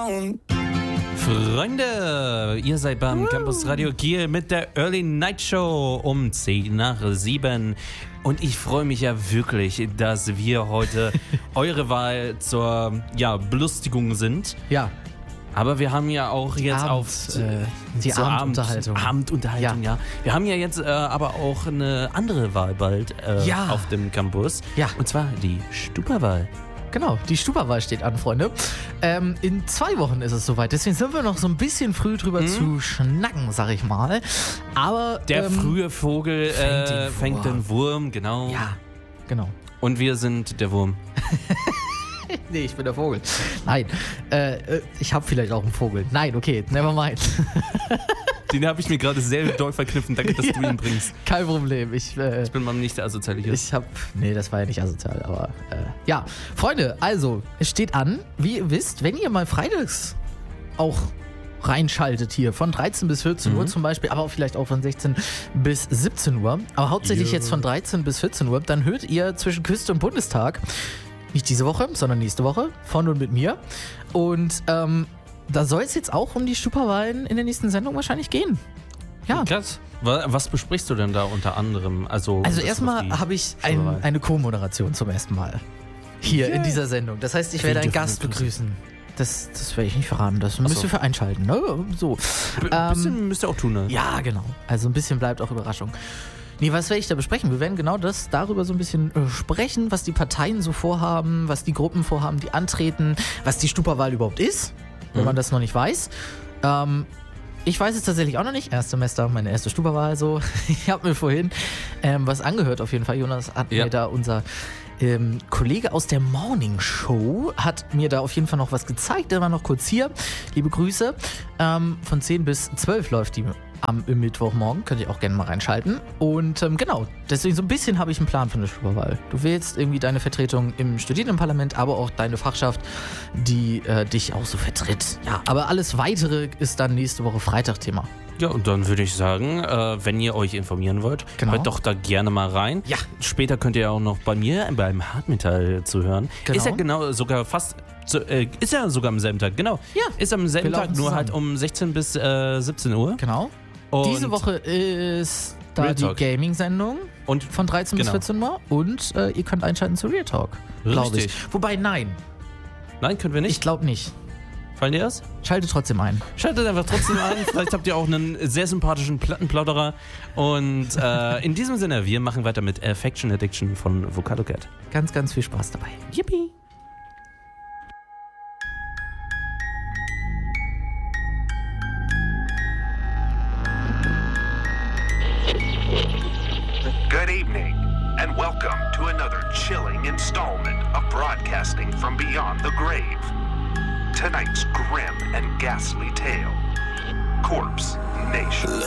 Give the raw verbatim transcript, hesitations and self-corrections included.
down. Freunde, ihr seid beim uh. Campus Radio Kiel mit der Early Night Show um zehn nach sieben. Und ich freue mich ja wirklich, dass wir heute eure Wahl zur ja, Belustigung sind. Ja. Aber wir haben ja auch jetzt Abend, auf äh, die Abendunterhaltung. Abend, Abendunterhaltung, ja. ja. Wir haben ja jetzt äh, aber auch eine andere Wahl bald äh, ja. auf dem Campus. Ja. Und zwar die Stupa-Wahl. Genau, die Stupa-Wahl steht an, Freunde. Ähm, in zwei Wochen ist es soweit. Deswegen sind wir noch so ein bisschen früh drüber mhm. zu schnacken, sag ich mal. Aber der ähm, frühe Vogel fängt, äh, den fängt den Wurm, genau. Ja, genau. Und wir sind der Wurm. Nee, ich bin der Vogel. Nein, äh, ich habe vielleicht auch einen Vogel. Nein, okay, never mind. Den habe ich mir gerade sehr doll verkniffen. Danke, dass ja, du ihn bringst. Kein Problem. Ich, äh, ich bin mal nicht der Asoziale hier. Ich hab, nee, das war ja nicht asozial, aber äh, ja. Freunde, also, es steht an, wie ihr wisst, wenn ihr mal freitags auch reinschaltet hier, von dreizehn bis vierzehn mhm. Uhr zum Beispiel, aber auch vielleicht auch von sechzehn bis siebzehn Uhr, aber hauptsächlich yeah. jetzt von dreizehn bis vierzehn Uhr, dann hört ihr zwischen Küste und Bundestag, nicht diese Woche, sondern nächste Woche, von und mit mir. Und ähm, da soll es jetzt auch um die Stupa-Wahlen in der nächsten Sendung wahrscheinlich gehen. Ja. Krass. Was besprichst du denn da unter anderem? Also, also erstmal habe ich ein, eine Co-Moderation zum ersten Mal hier yeah. in dieser Sendung. Das heißt, ich werde einen Gast begrüßen. Das, das werde ich nicht verraten. Das müsst ihr für einschalten. Ne? So. Ein bisschen ähm, müsst ihr auch tun, ne? Ja, genau. Also ein bisschen bleibt auch Überraschung. Nee, was werde ich da besprechen? Wir werden genau das darüber so ein bisschen äh, sprechen, was die Parteien so vorhaben, was die Gruppen vorhaben, die antreten, was die Stupa-Wahl überhaupt ist, wenn mhm. man das noch nicht weiß. Ähm, ich weiß es tatsächlich auch noch nicht. Erstsemester, meine erste Stupa-Wahl so. Ich habe mir vorhin ähm, was angehört auf jeden Fall. Jonas hat ja. mir da unser ähm, Kollege aus der Morning Show hat mir da auf jeden Fall noch was gezeigt. Der war noch kurz hier. Liebe Grüße. Ähm, von zehn bis zwölf läuft die am Mittwochmorgen, könnt ihr auch gerne mal reinschalten. Und ähm, genau, deswegen so ein bisschen habe ich einen Plan von der Stupa-Wahl. Du wählst irgendwie deine Vertretung im Studierendenparlament, aber auch deine Fachschaft, die äh, dich auch so vertritt. Ja, aber alles Weitere ist dann nächste Woche Freitag Thema. Ja, und dann würde ich sagen, äh, wenn ihr euch informieren wollt, genau. hört doch da gerne mal rein. Ja. Später könnt ihr auch noch bei mir beim Hardmetall zuhören. Genau. Ist ja genau sogar fast, so, äh, ist ja sogar am selben Tag, genau. Ja. Ist am selben Tag, nur zusammen. Halt um sechzehn bis siebzehn Uhr. Genau. Und diese Woche ist da Real die Gaming-Sendung und von dreizehn genau. bis vierzehn Uhr und äh, ihr könnt einschalten zu Real Talk, glaube ich. Wobei, nein. Nein, können wir nicht? Ich glaube nicht. Fallen dir das? Schaltet trotzdem ein. Schaltet einfach trotzdem ein. Vielleicht habt ihr auch einen sehr sympathischen Plattenplauderer. Und äh, in diesem Sinne, wir machen weiter mit Affection Addiction von Vocado Cat. Ganz, ganz viel Spaß dabei. Yippie! Good evening, and welcome to another chilling installment of Broadcasting from Beyond the Grave. Tonight's grim and ghastly tale, Corpse Nation.